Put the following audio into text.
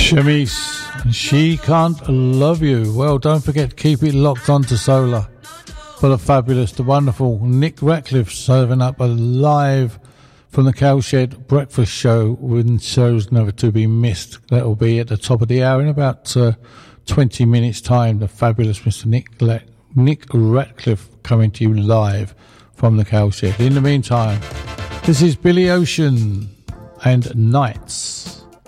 Chemise, She Can't Love You. Well, don't forget to keep it locked on to Solar for the fabulous, the wonderful Nick Ratcliffe serving up a live from the Cowshed breakfast show with shows never to be missed. That will be at the top of the hour in about 20 minutes time. The fabulous Mr. Nick Ratcliffe coming to you live from the Cowshed. In the meantime, this is Billy Ocean and Nights.